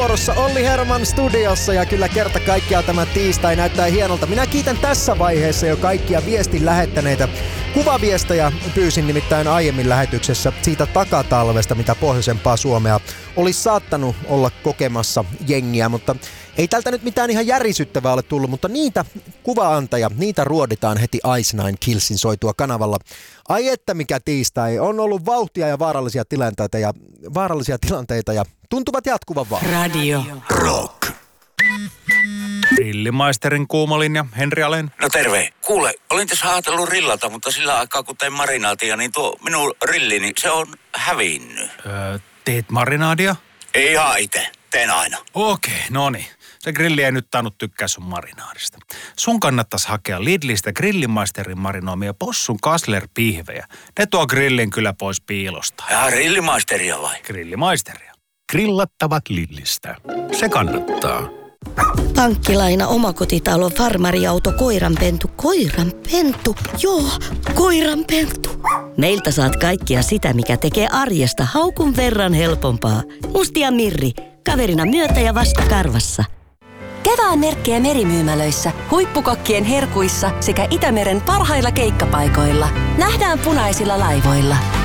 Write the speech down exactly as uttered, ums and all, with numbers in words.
Vuorossa Olli Herman studiossa ja kyllä kerta kaikkiaan tämä tiistai näyttää hienolta. Minä kiitän tässä vaiheessa jo kaikkia viestin lähettäneitä. Kuvaviestejä pyysin nimittäin aiemmin lähetyksessä siitä takatalvesta, mitä pohjoisempaa Suomea olisi saattanut olla kokemassa jengiä, mutta ei tältä nyt mitään ihan järisyttävää ole tullut, mutta niitä kuvaantaja, niitä ruoditaan heti Ice Nine Killsin soitua kanavalla. Ai että mikä tiistai, on ollut vauhtia ja vaarallisia tilanteita ja vaarallisia tilanteita ja tuntuvat jatkuvan vaan. Radio Rock. Grillimaisterin kuumalinja, Henri Alén. No terve. Kuule, olin tässä ajatellut rillata, mutta sillä aikaa kun tein marinaatia, niin tuo minun rillini, se on hävinnyt. Öö, teet marinaadia? Ei ihan itse. Teen aina. Okei, no niin. Se grilli ei nyt tainnut tykkää sun marinaadista. Sun kannattaisi hakea Lidlistä Grillimaisterin marinoimia possun Kassler-pihvejä. Ne tuo grillin kyllä pois piilosta. Ja grillimaisteria vai? Grillimaisteria. Grillattavat Lidlistä. Se kannattaa. Pankkilaina, omakotitalo, farmariauto, koiranpentu. Koiranpentu? Joo, koiranpentu. Meiltä saat kaikkia sitä, mikä tekee arjesta haukun verran helpompaa. Mustia Mirri, kaverina myötä ja vastakarvassa. Kevään merkkejä merimyymälöissä, huippukokkien herkuissa sekä Itämeren parhailla keikkapaikoilla. Nähdään punaisilla laivoilla.